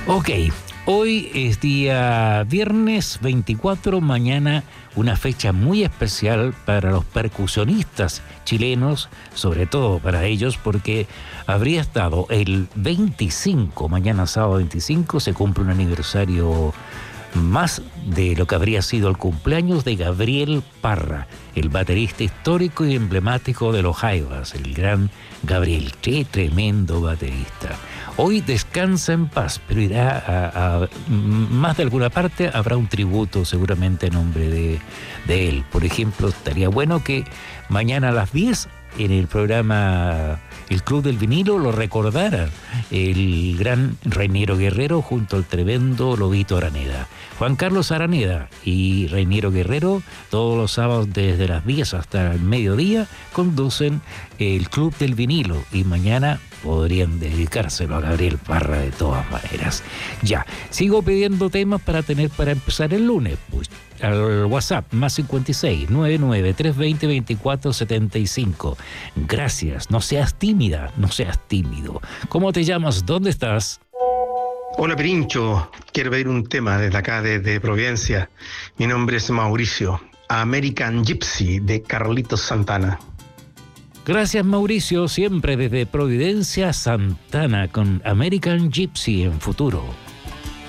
Ok, hoy es día viernes 24, mañana una fecha muy especial para los percusionistas chilenos, sobre todo para ellos, porque habría estado el 25, mañana sábado 25, se cumple un aniversario más de lo que habría sido el cumpleaños de Gabriel Parra, el baterista histórico y emblemático de los Jaivas, el gran Gabriel. ¡Qué tremendo baterista! Hoy descansa en paz, pero irá a más de alguna parte, habrá un tributo seguramente en nombre de él. Por ejemplo, estaría bueno que mañana a las 10 en el programa El Club del Vinilo lo recordara el gran Reiniero Guerrero junto al tremendo Lobito Araneda. Juan Carlos Araneda y Reiniero Guerrero todos los sábados desde las 10 hasta el mediodía conducen el Club del Vinilo y mañana podrían dedicárselo a Gabriel Parra de todas maneras. Ya, sigo pidiendo temas para empezar el lunes, pues al WhatsApp más 56 99 320 24 75. Gracias, no seas tímida, no seas tímido. ¿Cómo te llamas? ¿Dónde estás? Hola Pirincho, quiero pedir un tema desde acá, desde Providencia. Mi nombre es Mauricio, American Gypsy de Carlitos Santana. Gracias Mauricio, siempre desde Providencia, Santana con American Gypsy en futuro.